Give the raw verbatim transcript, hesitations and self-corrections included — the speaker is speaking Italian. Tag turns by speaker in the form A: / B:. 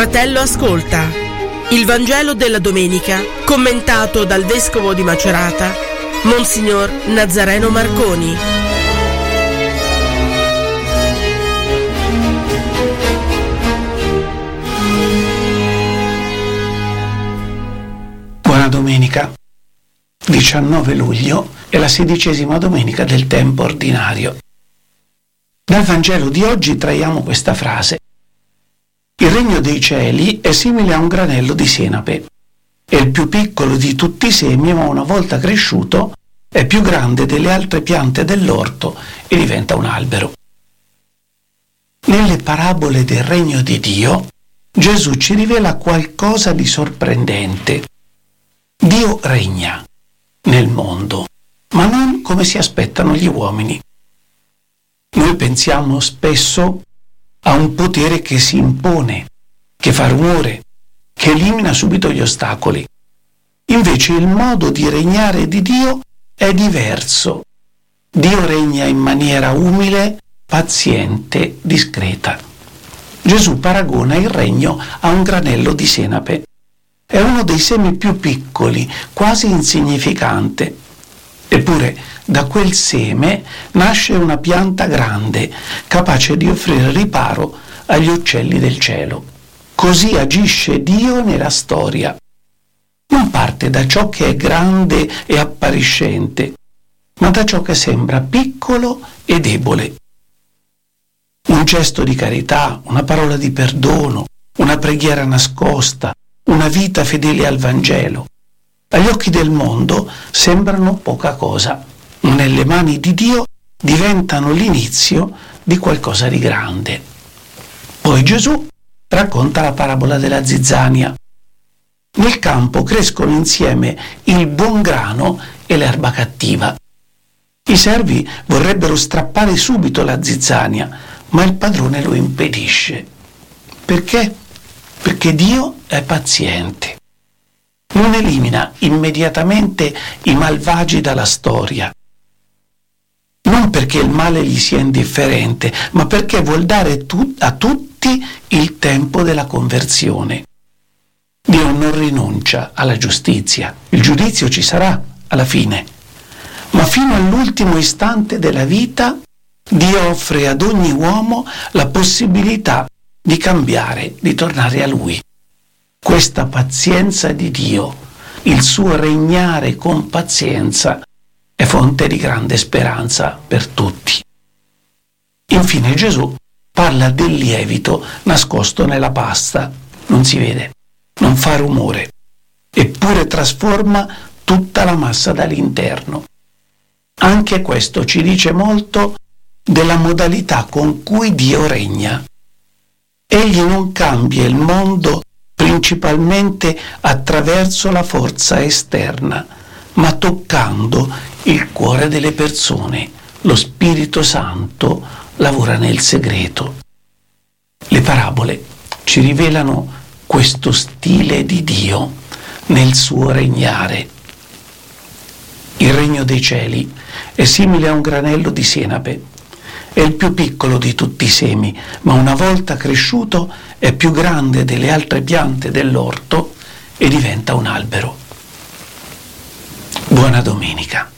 A: Fratello ascolta, il Vangelo della domenica commentato dal Vescovo di Macerata, Monsignor Nazareno Marconi.
B: Buona domenica, diciannove luglio è la sedicesima domenica del tempo ordinario. Dal Vangelo di oggi traiamo questa frase: il regno dei cieli è simile a un granello di senape. È il più piccolo di tutti i semi, ma una volta cresciuto è più grande delle altre piante dell'orto e diventa un albero. Nelle parabole del regno di Dio, Gesù ci rivela qualcosa di sorprendente. Dio regna nel mondo, ma non come si aspettano gli uomini. Noi pensiamo spesso a un potere che si impone, che fa rumore, che elimina subito gli ostacoli. Invece il modo di regnare di Dio è diverso. Dio regna in maniera umile, paziente, discreta. Gesù paragona il regno a un granello di senape. È uno dei semi più piccoli, quasi insignificante. Eppure da quel seme nasce una pianta grande, capace di offrire riparo agli uccelli del cielo. Così agisce Dio nella storia. Non parte da ciò che è grande e appariscente, ma da ciò che sembra piccolo e debole. Un gesto di carità, una parola di perdono, una preghiera nascosta, una vita fedele al Vangelo. Agli occhi del mondo sembrano poca cosa, ma nelle mani di Dio diventano l'inizio di qualcosa di grande. Poi Gesù racconta la parabola della zizzania. Nel campo crescono insieme il buon grano e l'erba cattiva. I servi vorrebbero strappare subito la zizzania, ma il padrone lo impedisce. Perché? Perché Dio è paziente. Non elimina immediatamente i malvagi dalla storia. Non perché il male gli sia indifferente, ma perché vuol dare tu- a tutti il tempo della conversione. Dio non rinuncia alla giustizia. Il giudizio ci sarà alla fine. Ma fino all'ultimo istante della vita, Dio offre ad ogni uomo la possibilità di cambiare, di tornare a Lui. Questa pazienza di Dio, il suo regnare con pazienza, è fonte di grande speranza per tutti. Infine Gesù parla del lievito nascosto nella pasta. Non si vede, non fa rumore, eppure trasforma tutta la massa dall'interno. Anche questo ci dice molto della modalità con cui Dio regna. Egli non cambia il mondo principalmente attraverso la forza esterna, ma toccando il cuore delle persone. Lo Spirito Santo lavora nel segreto. Le parabole ci rivelano questo stile di Dio nel suo regnare. Il regno dei cieli è simile a un granello di senape. È il più piccolo di tutti i semi, ma una volta cresciuto è più grande delle altre piante dell'orto e diventa un albero. Buona domenica.